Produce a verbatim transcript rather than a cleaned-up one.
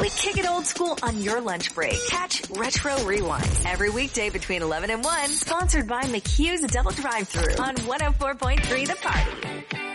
We kick it old school on your lunch break. Catch Retro Rewind every weekday between eleven and one. Sponsored by McHugh's Double Drive-Thru on one oh four point three The Party.